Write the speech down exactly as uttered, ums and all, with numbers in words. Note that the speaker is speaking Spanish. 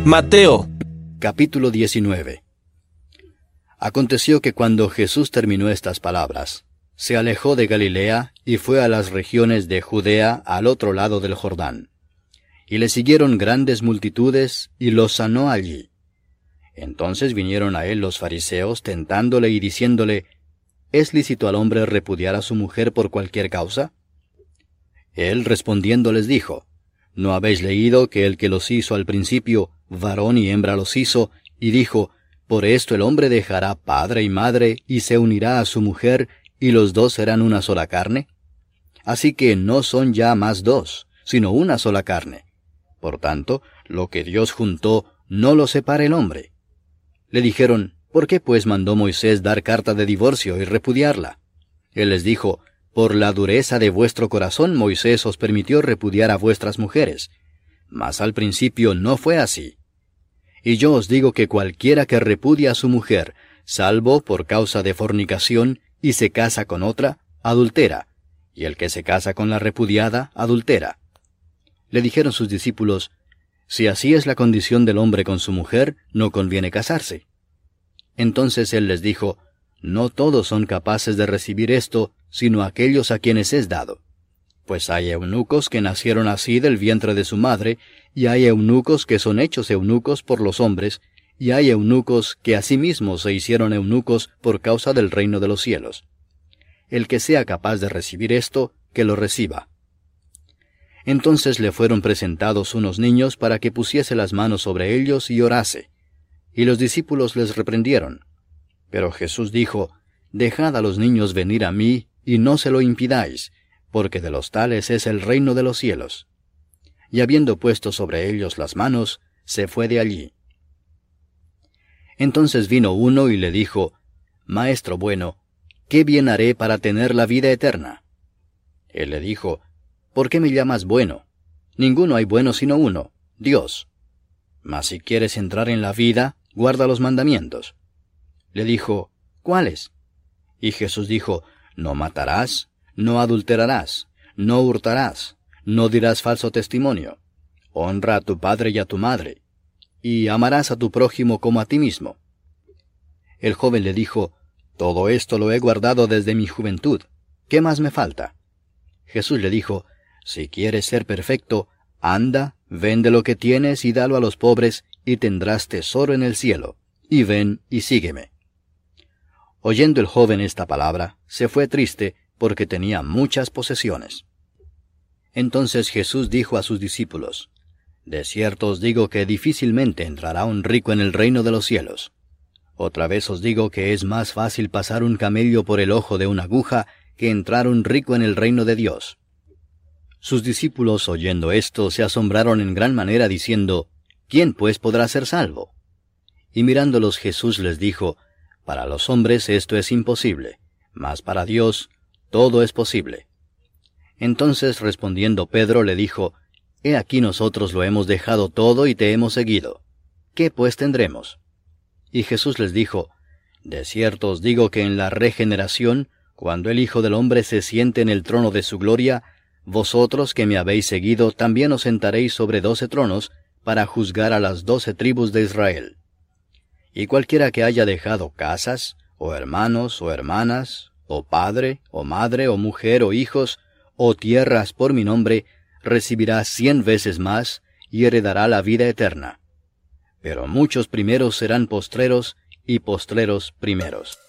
Mateo Capítulo diecinueve. Aconteció que cuando Jesús terminó estas palabras, se alejó de Galilea y fue a las regiones de Judea al otro lado del Jordán. Y le siguieron grandes multitudes y los sanó allí. Entonces vinieron a él los fariseos tentándole y diciéndole, ¿es lícito al hombre repudiar a su mujer por cualquier causa? Él respondiendo les dijo, ¿no habéis leído que el que los hizo al principio, varón y hembra los hizo, y dijo, por esto el hombre dejará padre y madre, y se unirá a su mujer, y los dos serán una sola carne? Así que no son ya más dos, sino una sola carne. Por tanto, lo que Dios juntó, no lo separe el hombre. Le dijeron, ¿por qué pues mandó Moisés dar carta de divorcio y repudiarla? Él les dijo, por la dureza de vuestro corazón Moisés os permitió repudiar a vuestras mujeres, mas al principio no fue así. Y yo os digo que cualquiera que repudia a su mujer, salvo por causa de fornicación, y se casa con otra, adultera, y el que se casa con la repudiada, adultera. Le dijeron sus discípulos, si así es la condición del hombre con su mujer, no conviene casarse. Entonces él les dijo, no todos son capaces de recibir esto, sino aquellos a quienes es dado. Pues hay eunucos que nacieron así del vientre de su madre, y hay eunucos que son hechos eunucos por los hombres, y hay eunucos que asimismo se hicieron eunucos por causa del reino de los cielos. El que sea capaz de recibir esto, que lo reciba. Entonces le fueron presentados unos niños para que pusiese las manos sobre ellos y orase. Y los discípulos les reprendieron. Pero Jesús dijo, dejad a los niños venir a mí, y no se lo impidáis, porque de los tales es el reino de los cielos. Y habiendo puesto sobre ellos las manos, se fue de allí. Entonces vino uno y le dijo, Maestro bueno, ¿qué bien haré para tener la vida eterna? Él le dijo, ¿por qué me llamas bueno? Ninguno hay bueno sino uno, Dios. Mas si quieres entrar en la vida, guarda los mandamientos. Le dijo, ¿cuáles? Y Jesús dijo, no matarás, no adulterarás, no hurtarás, no dirás falso testimonio, honra a tu padre y a tu madre, y amarás a tu prójimo como a ti mismo. El joven le dijo, todo esto lo he guardado desde mi juventud, ¿qué más me falta? Jesús le dijo, si quieres ser perfecto, anda, vende lo que tienes y dalo a los pobres, y tendrás tesoro en el cielo, y ven y sígueme. Oyendo el joven esta palabra, se fue triste, porque tenía muchas posesiones. Entonces Jesús dijo a sus discípulos, de cierto os digo que difícilmente entrará un rico en el reino de los cielos. Otra vez os digo que es más fácil pasar un camello por el ojo de una aguja que entrar un rico en el reino de Dios. Sus discípulos, oyendo esto, se asombraron en gran manera, diciendo, ¿quién pues podrá ser salvo? Y mirándolos Jesús les dijo, para los hombres esto es imposible, mas para Dios todo es posible. Entonces respondiendo Pedro le dijo, He aquí nosotros lo hemos dejado todo y te hemos seguido. ¿Qué pues tendremos? Y Jesús les dijo, de cierto os digo que en la regeneración, cuando el Hijo del Hombre se siente en el trono de su gloria, vosotros que me habéis seguido también os sentaréis sobre doce tronos, para juzgar a las doce tribus de Israel. Y cualquiera que haya dejado casas, o hermanos, o hermanas, o padre, o madre, o mujer, o hijos, o tierras por mi nombre, recibirá cien veces más, y heredará la vida eterna. Pero muchos primeros serán postreros, y postreros primeros.